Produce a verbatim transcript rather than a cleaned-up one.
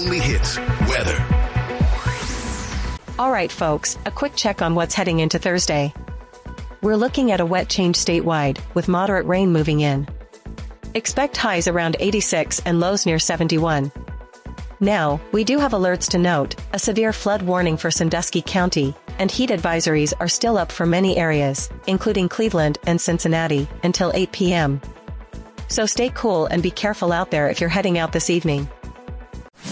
Daily Hits weather. All right, folks, a quick check on what's heading into Thursday. We're looking at a wet change statewide, with moderate rain moving in. Expect highs around eighty-six and lows near seventy-one. Now, we do have alerts to note, a severe flood warning for Sandusky County, and heat advisories are still up for many areas, including Cleveland and Cincinnati, until eight p m So stay cool and be careful out there if you're heading out this evening.